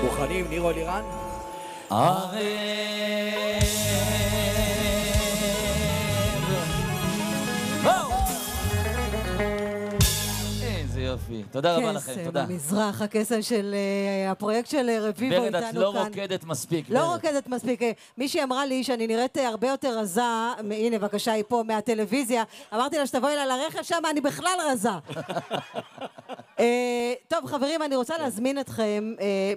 מוכנים, ניר אלירן? ערב. איזה יופי. תודה רבה לכם, תודה. קסם המזרח, הקסם של הפרויקט של רביבו איתנו כאן. ורד, את לא רוקדת מספיק. לא רוקדת מספיק. מישהי אמרה לי שאני נראית הרבה יותר רזה, הנה בבקשה היא פה מהטלוויזיה, אמרתי לה שתבואי לה לרכב שם, אני בכלל רזה. טוב חברים, אני רוצה להזמין אתכם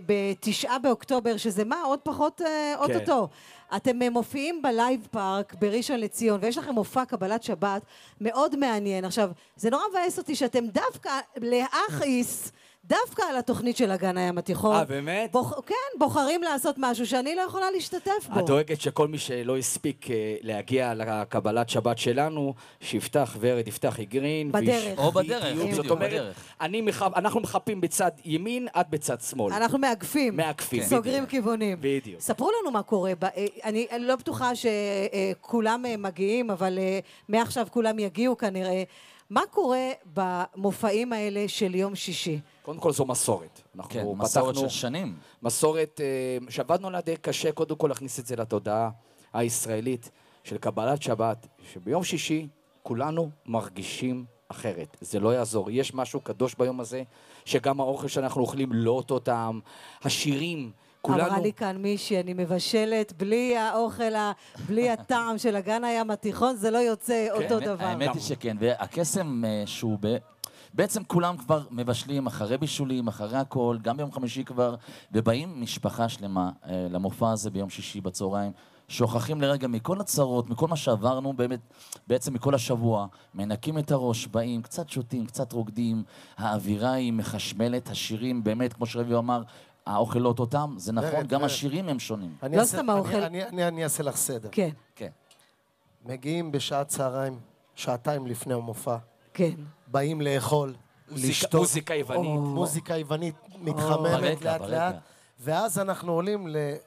ב9 באוקטובר, שזה מה? עוד פחות אוטוטו. אתם מופיעים בלייב פארק בראשון לציון, ויש לכם מופע קבלת שבת מאוד מעניין. עכשיו, זה נורא מבאס אותי שאתם דווקא להכעיס, דווקא על התוכנית של אגן הים התיכון. באמת? כן, בוחרים לעשות משהו שאני לא יכולה להשתתף בו. את דואגת שכל מי שלא הספיק להגיע לקבלת שבת שלנו, שיפתח ורד, יפתח איגרין. בדרך. או בדרך, זאת אומרת, אנחנו מחפים בצד ימין, את בצד שמאל. אנחנו מאגפים. מאגפים. סוגרים כיוונים. בדיוק. ספרו לנו מה קורה. אני לא בטוחה שכולם מגיעים, אבל מעכשיו כולם יגיעו כנראה. מה קורה במופעים האלה של יום שישי? קודם כל זו מסורת. כן, מסורת של שנים. מסורת שעבדנו לה די קשה, קודם כל להכניס את זה לתודעה הישראלית של קבלת שבת, שביום שישי כולנו מרגישים אחרת. זה לא יעזור. יש משהו קדוש ביום הזה, שגם האוכל שאנחנו אוכלים לא אותו טעם, השירים, כולנו... אמרה לי כאן מישהי, אני מבשלת בלי האוכל, בלי הטעם של אגן הים התיכון, זה לא יוצא אותו דבר. האמת היא שכן, והקסם שהוא בעצם כולם כבר מבשלים אחרי בישולים, אחרי הכל, גם ביום חמישי כבר, ובאים משפחה שלמה למופע הזה ביום שישי בצהריים, שוכחים לרגע מכל הצרות, מכל מה שעברנו, בעצם מכל השבוע, מנקים את הראש, באים, קצת שותים, קצת רוקדים, האווירה היא מחשמלת, השירים באמת, כמו שרביבו אמר, האוכל לא אותו טעם, זה נכון, גם השירים הם שונים. לא סתם האוכל. אני אעשה לך סדר. כן. כן. מגיעים בשעת צהריים, שעתיים לפני המופע. כן. באים לאכול, לשתות. מוזיקה יוונית. מוזיקה יוונית מתחממת לאט לאט. ואז אנחנו עולים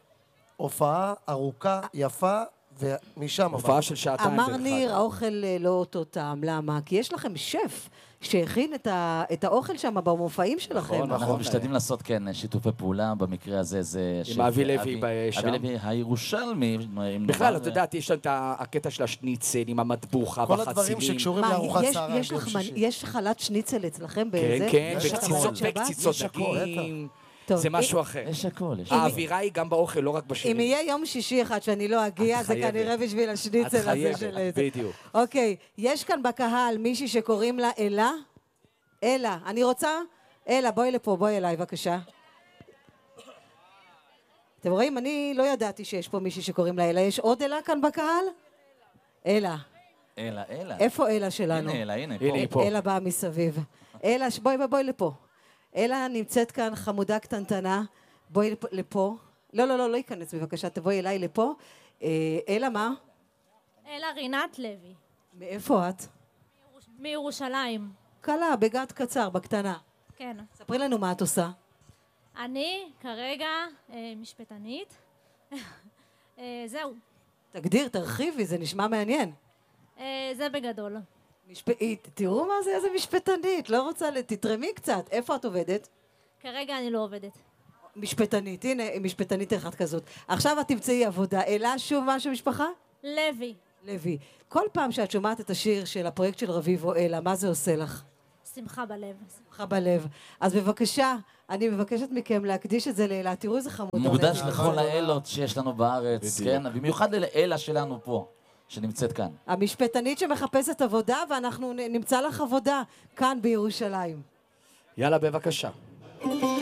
להופעה ארוכה, יפה, ומשם... הופעה של שעתיים. אמר ניר, האוכל לא אותו טעם. למה? כי יש לכם שף שהכין את האוכל שם במופעים שלכם. אנחנו משתדלים לעשות, כן, שיתופי פעולה, במקרה הזה זה... עם אבי לוי שם. אבי לוי הירושלמי. בכלל, את יודעת, יש שם את הקטע של השניצל, עם המטבוחה כל והחצילים. הדברים שקשורים לארוחת צהריים ביום שישי. יש חלת שניצל אצלכם באיזה? כן, וקציצות דגים. זה משהו אחר. יש הכל. האווירה היא גם באוכל, לא רק בשירים. אם יהיה יום שישי אחד שאני לא אגיע, זה כנראה בשביל השניצל הזה של זה. בדיוק. אוקיי, יש כאן בקהל מישהי שקוראים לה אלה? אלה, אני רוצה? אלה, בואי לפה, בואי אליי, בבקשה. אתם רואים, אני לא ידעתי שיש פה מישהי שקוראים לה אלה. יש עוד אלה כאן בקהל? אלה. אלה, אלה. איפה אלה שלנו? הנה, אלה, הנה, פה. אלה באה מסביב. אלה, בואי לפה. אלה נמצאת כאן חמודה קטנטנה, בואי לפה. לא ייכנס בבקשה, תבואי אליי לפה. אלה מה? אלה רינת לוי. מאיפה את? מירושלים. קלה, בגד קצר, בקטנה. כן. ספרי לנו מה את עושה. אני כרגע משפטנית. זהו. תגדיר, תרחיבי, זה נשמע מעניין. זה בגדול. תראו מה זה, איזה משפטנית, לא רוצה, תתרמי קצת. איפה את עובדת? כרגע אני לא עובדת. משפטנית, הנה, משפטנית אחת כזאת. עכשיו את תמצאי עבודה. אלה שוב משהו משפחה? לוי. לוי. כל פעם שאת שומעת את השיר של הפרויקט של רביבו אלה, מה זה עושה לך? שמחה בלב. שמחה בלב. אז בבקשה, אני מבקשת מכם להקדיש את זה לאלה. תראו איזה חמודה. מוקדש לכל האלות שיש לנו בארץ, כן? במיוחד לאלה שלנו פה. שנמצאת כאן. המשפטנית שמחפשת עבודה, ואנחנו נמצא לך עבודה כאן בירושלים. יאללה, בבקשה.